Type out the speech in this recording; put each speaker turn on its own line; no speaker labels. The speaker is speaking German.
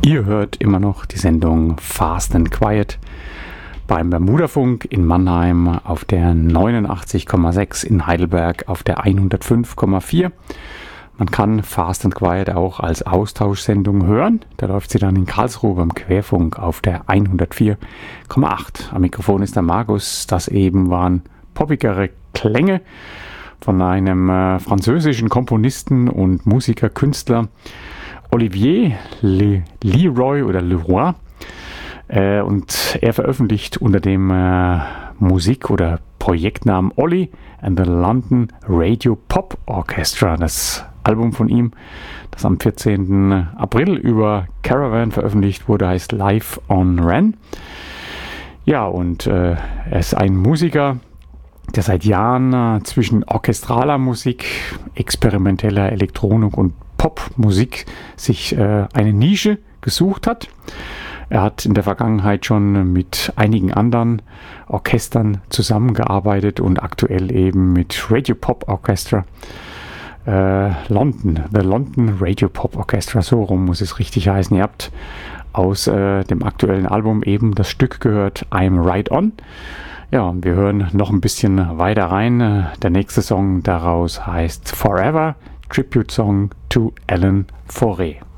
Ihr hört immer noch die Sendung Fast and Quiet beim Bermudafunk in Mannheim auf der 89,6, in Heidelberg auf der 105,4. Man kann Fast and Quiet auch als Austauschsendung hören. Da läuft sie dann in Karlsruhe beim Querfunk auf der 104,8. Am Mikrofon ist der Markus. Das eben waren poppigere Klänge von einem französischen Komponisten und Musiker, Künstler, Olivier Leroy oder Leroy. Und er veröffentlicht unter dem Musik- oder Projektnamen Ollie and the London Radio Pop Orchestra. Das Album von ihm, das am 14. April über Caravan veröffentlicht wurde, heißt Live on Ren. Ja, und er ist ein Musiker, der seit Jahren zwischen orchestraler Musik, experimenteller Elektronik und Popmusik sich eine Nische gesucht hat. Er hat in der Vergangenheit schon mit einigen anderen Orchestern zusammengearbeitet und aktuell eben mit Radio Pop Orchestra London, The London Radio Pop Orchestra, so rum muss es richtig heißen. Ihr habt aus dem aktuellen Album eben das Stück gehört, I'm Right On. Ja, und wir hören noch ein bisschen weiter rein. Der nächste Song daraus heißt Forever, Tribute Song to Alan Fauré.